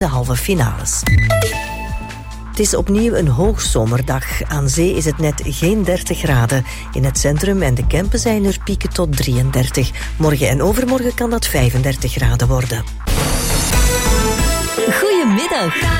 de halve finales. Het is opnieuw een hoogzomerdag. Aan zee is het net geen 30 graden. In het centrum en de Kempen zijn er pieken tot 33. Morgen en overmorgen kan dat 35 graden worden. Goedemiddag.